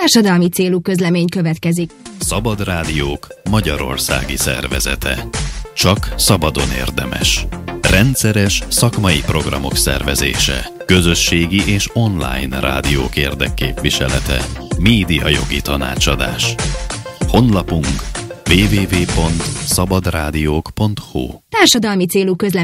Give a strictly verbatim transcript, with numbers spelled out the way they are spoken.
Társadalmi célú közlemény következik. Szabad Rádiók magyarországi szervezete. Csak szabadon érdemes. Rendszeres szakmai programok szervezése. Közösségi és online rádiók érdekképviselete. Médiajogi tanácsadás. Honlapunk double-u double-u double-u pont szabadrádiók pont hu. Társadalmi célú közlemény